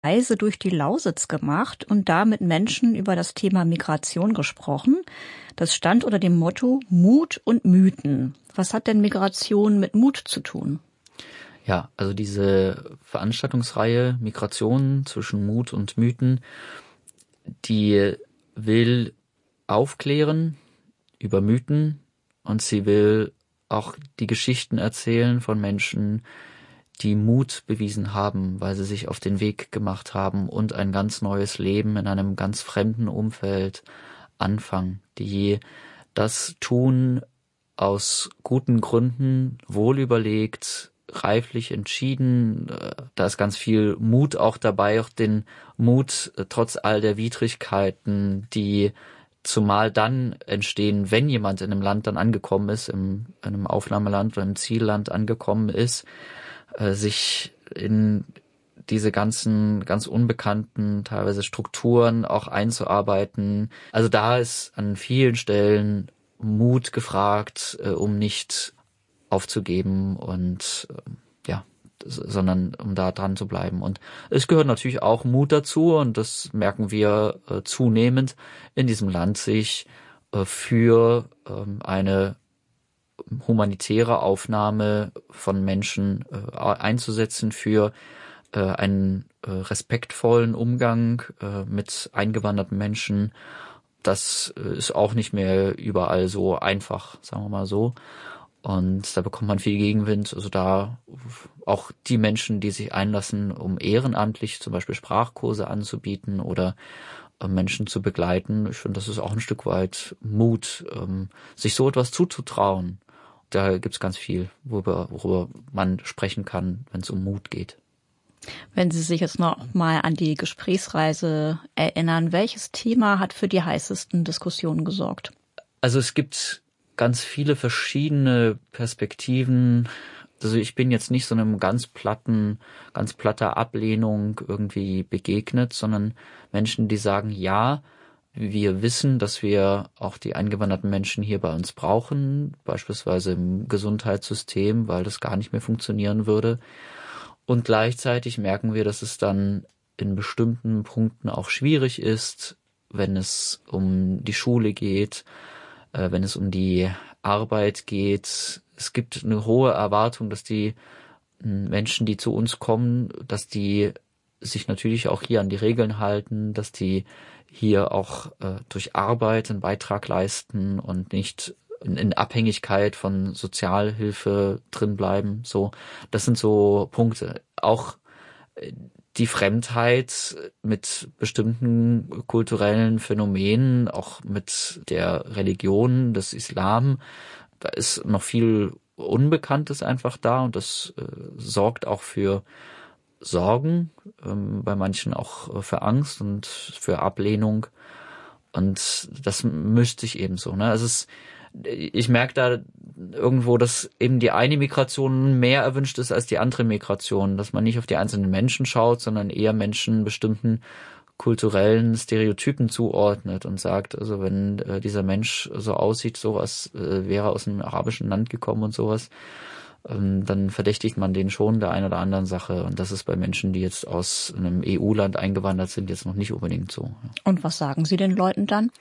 Reise durch die Lausitz gemacht und da mit Menschen über das Thema Migration gesprochen. Das stand unter dem Motto Mut und Mythen. Was hat denn Migration mit Mut zu tun? Ja, also diese Veranstaltungsreihe Migration zwischen Mut und Mythen, die will aufklären über Mythen und sie will auch die Geschichten erzählen von Menschen, die Mut bewiesen haben, weil sie sich auf den Weg gemacht haben und ein ganz neues Leben in einem ganz fremden Umfeld anfangen, die das tun aus guten Gründen, wohlüberlegt, reiflich entschieden. Da ist ganz viel Mut auch dabei, auch den Mut trotz all der Widrigkeiten, die zumal dann entstehen, wenn jemand in einem Land dann angekommen ist, in einem Aufnahmeland oder im Zielland angekommen ist, sich in diese ganzen ganz unbekannten teilweise Strukturen auch einzuarbeiten. Also da ist an vielen Stellen Mut gefragt, um nicht aufzugeben und sondern um da dran zu bleiben. Und es gehört natürlich auch Mut dazu und das merken wir zunehmend in diesem Land, sich für eine humanitäre Aufnahme von Menschen einzusetzen, für einen respektvollen Umgang mit eingewanderten Menschen. Das ist auch nicht mehr überall so einfach, sagen wir mal so. Und da bekommt man viel Gegenwind. Also da auch die Menschen, die sich einlassen, um ehrenamtlich zum Beispiel Sprachkurse anzubieten oder Menschen zu begleiten. Ich finde, das ist auch ein Stück weit Mut, sich so etwas zuzutrauen. Da gibt's ganz viel, worüber man sprechen kann, wenn es um Mut geht. Wenn Sie sich jetzt noch mal an die Gesprächsreise erinnern, welches Thema hat für die heißesten Diskussionen gesorgt? Also es gibt ganz viele verschiedene Perspektiven. Also ich bin jetzt nicht so einem ganz platter Ablehnung irgendwie begegnet, sondern Menschen, die sagen, ja, wir wissen, dass wir auch die eingewanderten Menschen hier bei uns brauchen, beispielsweise im Gesundheitssystem, weil das gar nicht mehr funktionieren würde. Und gleichzeitig merken wir, dass es dann in bestimmten Punkten auch schwierig ist, wenn es um die Schule geht, wenn es um die Arbeit geht. Es gibt eine hohe Erwartung, dass die Menschen, die zu uns kommen, dass die sich natürlich auch hier an die Regeln halten, dass die hier auch durch Arbeit einen Beitrag leisten und nicht in Abhängigkeit von Sozialhilfe drin bleiben. So, das sind so Punkte. Auch die Fremdheit mit bestimmten kulturellen Phänomenen, auch mit der Religion des Islam, da ist noch viel Unbekanntes einfach da und das sorgt auch für Sorgen, bei manchen auch für Angst und für Ablehnung und das mischt sich eben so. Ne? Also ich merke da irgendwo, dass eben die eine Migration mehr erwünscht ist als die andere Migration, dass man nicht auf die einzelnen Menschen schaut, sondern eher Menschen bestimmten kulturellen Stereotypen zuordnet und sagt, also wenn dieser Mensch so aussieht, so als wäre er aus einem arabischen Land gekommen und sowas, dann verdächtigt man den schon der einen oder anderen Sache. Und das ist bei Menschen, die jetzt aus einem EU-Land eingewandert sind, jetzt noch nicht unbedingt so. Und was sagen Sie den Leuten dann?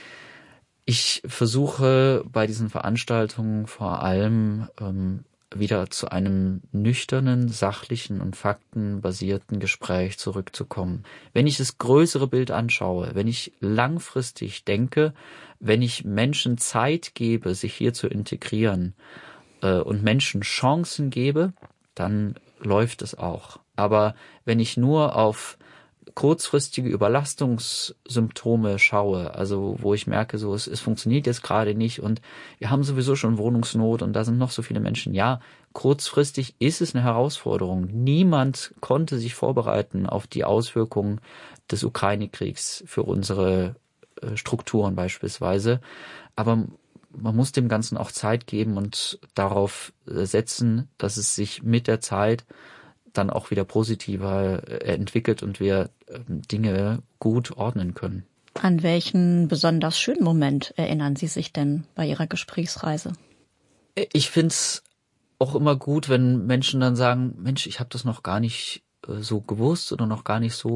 Ich versuche bei diesen Veranstaltungen vor allem wieder zu einem nüchternen, sachlichen und faktenbasierten Gespräch zurückzukommen. Wenn ich das größere Bild anschaue, wenn ich langfristig denke, wenn ich Menschen Zeit gebe, sich hier zu integrieren und Menschen Chancen gebe, dann läuft es auch. Aber wenn ich nur auf kurzfristige Überlastungssymptome schaue, also wo ich merke, so es funktioniert jetzt gerade nicht und wir haben sowieso schon Wohnungsnot und da sind noch so viele Menschen. Ja, kurzfristig ist es eine Herausforderung. Niemand konnte sich vorbereiten auf die Auswirkungen des Ukraine-Kriegs für unsere Strukturen beispielsweise. Aber man muss dem Ganzen auch Zeit geben und darauf setzen, dass es sich mit der Zeit dann auch wieder positiver entwickelt und wir Dinge gut ordnen können. An welchen besonders schönen Moment erinnern Sie sich denn bei Ihrer Gesprächsreise? Ich finde es auch immer gut, wenn Menschen dann sagen, Mensch, ich habe das noch gar nicht so gewusst oder noch gar nicht so